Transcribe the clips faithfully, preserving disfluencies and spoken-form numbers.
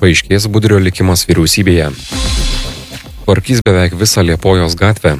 paaiškės Budrio likimas vyriausybėje. Tvarkys beveik visą Liepojos gatvę.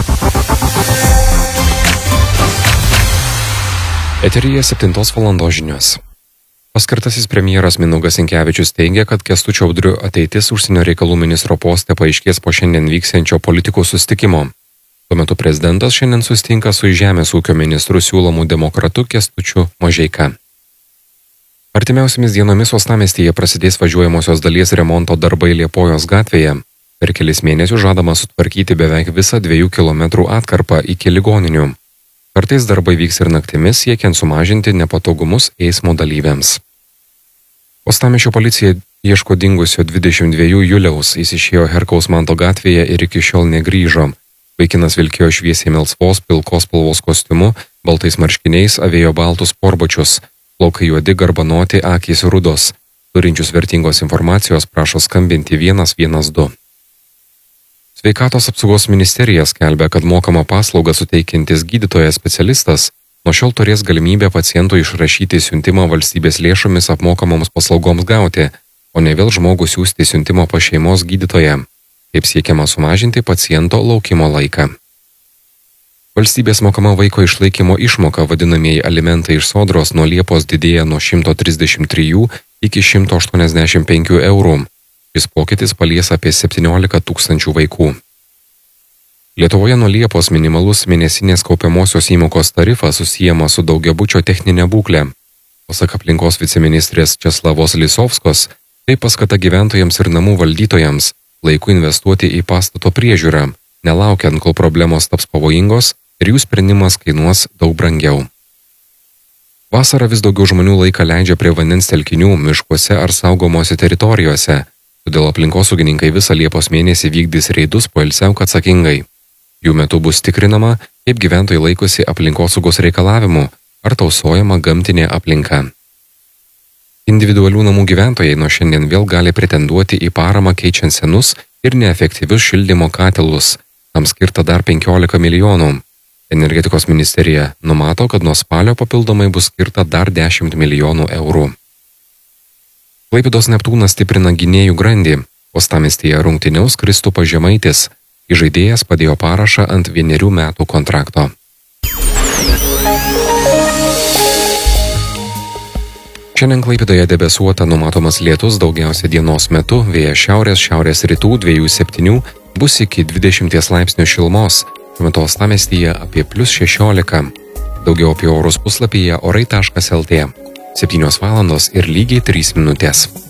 Eteryje septintos valandos žinios. Paskirtasis premjeras Mindaugas Sinkevičius teigia, kad Kęstučio Budrio ateitis užsienio reikalų ministro poste paaiškės po šiandien vyksiančio politikų susitikimo. Tuo metu prezidentas šiandien susitinka su žemės ūkio ministru siūlomu demokratu Kęstučiu Mažeika. Artimiausiamis dienomis uostamiestyje prasidės važiuojamosios dalies remonto darbai Liepojos gatvėje. Per kelis mėnesius žadama sutvarkyti beveik visą dviejų kilometrų atkarpą iki ligoninių. Kartais darbai vyks ir naktimis, siekiant sumažinti nepatogumus eismo dalyviams. Uostamiesčio policija ieško dingusio dvidešimt dviejų Juliaus, jis išėjo Herkaus Manto gatvėje ir iki šiol negrįžo. Vaikinas vilkėjo šviesiai melsvos pilkos spalvos kostiumu, baltais marškiniais, avėjo baltus sportbačius, plaukai juodi, garbanoti, akys rudos. Turinčius vertingos informacijos prašo skambinti vienas vienas du. Sveikatos apsaugos ministerija skelbia, kad mokamą paslaugą suteikiantis gydytojas specialistas nuo šiol turės galimybę pacientui išrašyti siuntimą valstybės lėšomis apmokamoms paslaugoms gauti, o ne vėl žmogų siųsti siuntimo pas šeimos gydytoją. Taip siekiama sumažinti paciento laukimo laiką. Valstybės mokama vaiko išlaikymo išmoka, vadinamieji alimentai iš Sodros, nuo Liepos didėja nuo šimto trisdešimt trijų iki šimto aštuoniasdešimt penkių eurų. Šis pokytis palies apie septyniolika tūkstančių vaikų. Lietuvoje nuo Liepos minimalus mėnesinės kaupiamosios įmokos tarifas susijęs su daugiabučio techninė būklė. Pasak aplinkos viceministrės Česlavos Lisovskos, tai paskata gyventojams ir namų valdytojams laiku investuoti į pastato priežiūrą, nelaukiant, kol problemos taps pavojingos ir jų sprendimas kainuos daug brangiau. Vasarą vis daugiau žmonių laiką leidžia prie vandens telkinių, miškuose ar saugomose teritorijose. Todėl aplinkosaugininkai visą Liepos mėnesį vykdys reidus poilsiauk atsakingai. Jų metu bus tikrinama, kaip gyventojai laikosi aplinkosaugos reikalavimų, ar tausojama gamtinė aplinka. Individualių namų gyventojai nuo šiandien vėl gali pretenduoti į paramą keičiant senus ir neefektyvius šildymo katilus. Tam skirta dar penkiolika milijonų. Energetikos ministerija numato, kad nuo spalio papildomai bus skirta dar dešimt milijonų eurų. Klaipėdos Neptūnas stiprina gynėjų grandį. Uostamiestyje rungtyniaus Kristupas Žemaitis. Įžaidėjas padėjo parašą ant vienerių metų kontrakto. Šiandien Klaipėdoje debesuota, numatomas lietus, daugiausia dienos metu, vėjas šiaurės, šiaurės rytų dviejų septynių, bus iki dvidešimties laipsnių šilumos, tuo metu uostamiestyje apie plius šešiolika. Daugiau apie orus puslapyje orai taškas lt. septynios valandos ir lygiai trys minutės.